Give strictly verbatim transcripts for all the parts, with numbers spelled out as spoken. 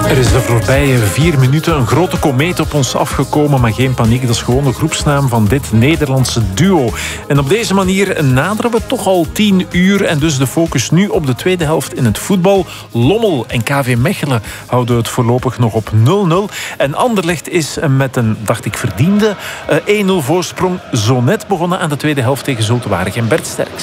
Er is de voorbije vier minuten een grote komeet op ons afgekomen, maar geen paniek. Dat is gewoon de groepsnaam van dit Nederlandse duo. En op deze manier naderen we toch al tien uur. En dus de focus nu op de tweede helft in het voetbal. Lommel en K V Mechelen houden het voorlopig nog op nul nul. En Anderlecht is met een, dacht ik, verdiende één nul voorsprong zo net begonnen aan de tweede helft tegen Zulte Waregem. Bert Sterks.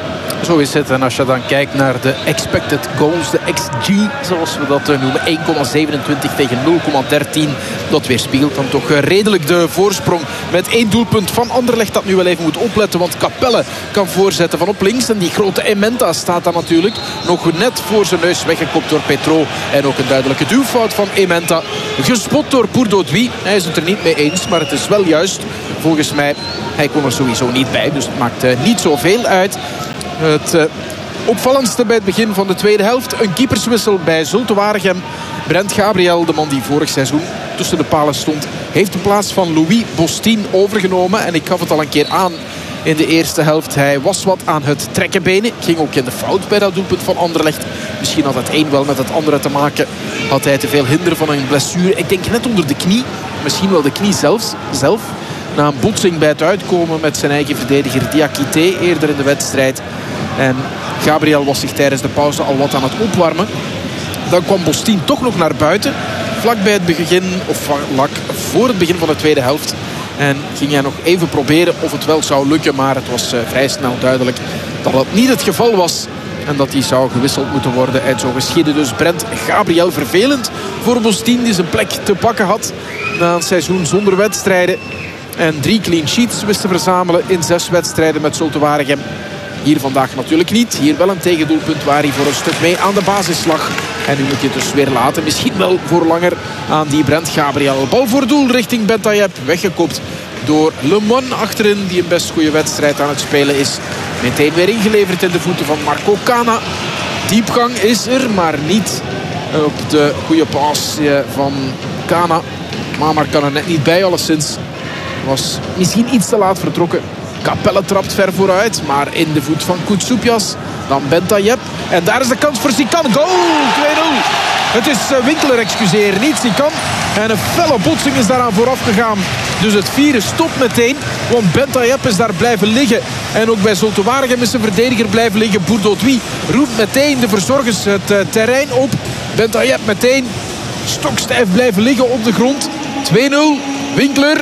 Zo is het. En als je dan kijkt naar de expected goals, de X G, zoals we dat noemen, één komma zevenentwintig tegen nul komma dertien. Dat weerspiegelt dan toch redelijk de voorsprong. Met één doelpunt van Anderlecht dat nu wel even moet opletten. Want Capelle kan voorzetten van op links. En die grote Ementa staat daar natuurlijk nog net voor zijn neus, weggekopt door Petro. En ook een duidelijke duwfout van Ementa. Gespot door Bourdoudoui. Hij is het er niet mee eens, maar het is wel juist. Volgens mij, hij kon er sowieso niet bij. Dus het maakt uh, niet zoveel uit. Het uh, opvallendste bij het begin van de tweede helft. Een keeperswissel bij Zulte Waregem. Brent Gabriel, de man die vorig seizoen tussen de palen stond, heeft de plaats van Louis Bostin overgenomen. En ik gaf het al een keer aan in de eerste helft. Hij was wat aan het trekkenbenen. Ging ook in de fout bij dat doelpunt van Anderlecht. Misschien had het een wel met het andere te maken. Had hij te veel hinder van een blessure. Ik denk net onder de knie. Misschien wel de knie zelfs, zelf. Na een botsing bij het uitkomen met zijn eigen verdediger Diakité eerder in de wedstrijd. En Gabriel was zich tijdens de pauze al wat aan het opwarmen. Dan kwam Bostin toch nog naar buiten. Vlak bij het begin, of vlak voor het begin van de tweede helft. En ging hij nog even proberen of het wel zou lukken. Maar het was uh, vrij snel duidelijk dat dat niet het geval was. En dat hij zou gewisseld moeten worden. En zo geschiedde dus Brent Gabriel. Vervelend voor Bostin, die zijn plek te pakken had na een seizoen zonder wedstrijden. En drie clean sheets wist te verzamelen in zes wedstrijden met Zulte Waregem. Hier vandaag natuurlijk niet. Hier wel een tegendoelpunt waar hij voor een stuk mee aan de basis lag. En nu moet je het dus weer laten. Misschien wel voor langer aan die Brent Gabriel. Bal voor doel richting Bentayeb. Weggekopt door Le Moine achterin. Die een best goede wedstrijd aan het spelen is. Meteen weer ingeleverd in de voeten van Marco Cana. Diepgang is er, maar niet op de goede paas van Cana. Mamar kan er net niet bij, alleszins. Was misschien iets te laat vertrokken. Capelle trapt ver vooruit, maar in de voet van Koutsoupias. Dan Bentayeb. En daar is de kans voor Sikan. Goal! twee nul. Het is Winkler, excuseer, niet Sikan. En een felle botsing is daaraan vooraf gegaan. Dus het vieren stopt meteen. Want Bentayeb is daar blijven liggen. En ook bij Zulte Waregem is een verdediger blijven liggen. Bourdoudoui roept meteen de verzorgers het uh, terrein op. Bentayeb meteen stokstijf blijven liggen op de grond. twee nul. Winkler.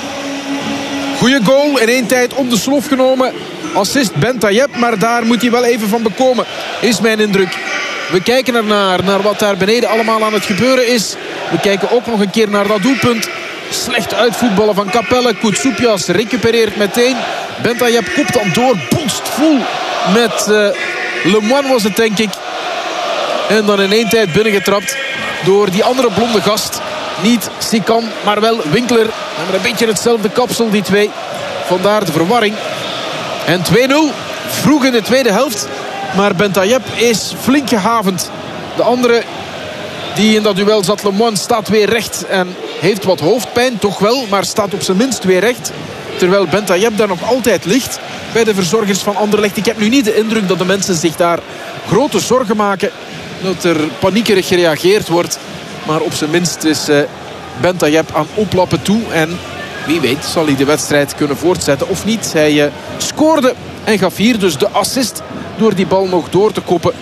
Goeie goal. In één tijd om de slof genomen. Assist Bentayeb. Maar daar moet hij wel even van bekomen. Is mijn indruk. We kijken ernaar. Naar wat daar beneden allemaal aan het gebeuren is. We kijken ook nog een keer naar dat doelpunt. Slecht uitvoetballen van Capelle. Koutsoupias recupereert meteen. Bentayeb kopt dan door. Botst vol met uh, Le Moine was het, denk ik. En dan in één tijd binnengetrapt door die andere blonde gast. Niet Sikan, maar wel Winkler. En een beetje hetzelfde kapsel, die twee. Vandaar de verwarring. En twee nul. Vroeg in de tweede helft. Maar Bentayeb is flink gehavend. De andere die in dat duel zat, Le Moine, staat weer recht. En heeft wat hoofdpijn, toch wel. Maar staat op zijn minst weer recht. Terwijl Bentayeb daar nog altijd ligt. Bij de verzorgers van Anderlecht. Ik heb nu niet de indruk dat de mensen zich daar grote zorgen maken. Dat er paniekerig gereageerd wordt. Maar op zijn minst is uh, Bentayeb aan oplappen toe. En wie weet zal hij de wedstrijd kunnen voortzetten of niet. Hij uh, scoorde en gaf hier dus de assist door die bal nog door te koppen.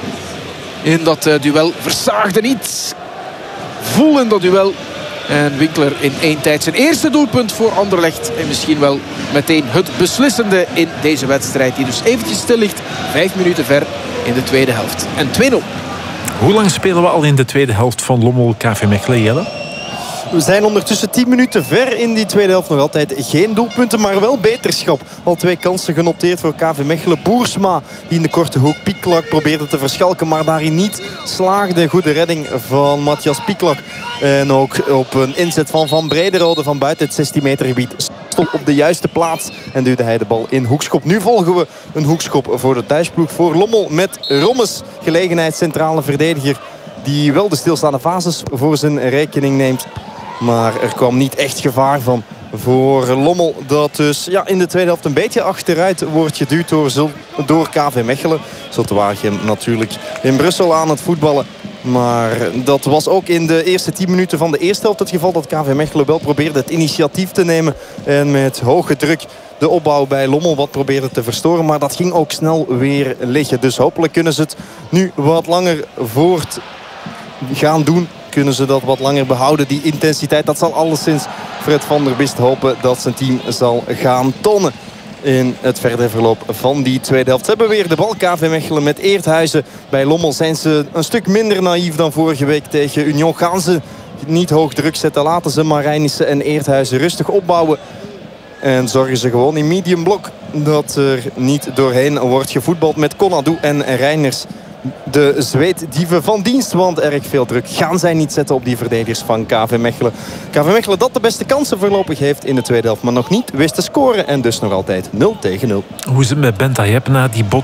In dat uh, duel versaagde niet. Vol in dat duel. En Winkler in één tijd zijn eerste doelpunt voor Anderlecht. En misschien wel meteen het beslissende in deze wedstrijd. Die dus eventjes stil ligt. Vijf minuten ver in de tweede helft. En twee nul. Hoe lang spelen we al in de tweede helft van Lommel K V Mechelen, Jelle? We zijn ondertussen tien minuten ver in die tweede helft. Nog altijd geen doelpunten, maar wel beterschap. Al twee kansen genoteerd voor K V Mechelen. Boersma, die in de korte hoek Pieklak probeerde te verschalken, maar daarin niet slaagde. Goede redding van Matthias Pieklak. En ook op een inzet van Van Brederode van buiten het zestien meter gebied. Stond op de juiste plaats en duwde hij de bal in hoekschop. Nu volgen we een hoekschop voor de thuisploeg voor Lommel met Rommes. Gelegenheidscentrale verdediger die wel de stilstaande fases voor zijn rekening neemt. Maar er kwam niet echt gevaar van voor Lommel. Dat dus ja, in de tweede helft een beetje achteruit wordt geduwd door, door K V Mechelen. Zulte Waregem natuurlijk in Brussel aan het voetballen. Maar dat was ook in de eerste tien minuten van de eerste helft het geval. Dat K V Mechelen wel probeerde het initiatief te nemen. En met hoge druk de opbouw bij Lommel wat probeerde te verstoren. Maar dat ging ook snel weer liggen. Dus hopelijk kunnen ze het nu wat langer voort gaan doen. Kunnen ze dat wat langer behouden. Die intensiteit, dat zal alleszins Fred van der Bist hopen dat zijn team zal gaan tonen in het verdere verloop van die tweede helft. Ze hebben weer de bal, K V Mechelen met Eerthuizen. Bij Lommel zijn ze een stuk minder naïef dan vorige week tegen Union. Gaan ze niet hoog druk zetten. Laten ze Marijnissen en Eerthuizen rustig opbouwen. En zorgen ze gewoon in medium blok dat er niet doorheen wordt gevoetbald met Konadu en Reiners. De zweetdieven van dienst, want erg veel druk gaan zij niet zetten op die verdedigers van K V Mechelen. K V Mechelen dat de beste kansen voorlopig heeft in de tweede helft, maar nog niet wist te scoren en dus nog altijd nul tegen nul. Hoe is het met Bentayeb na die bot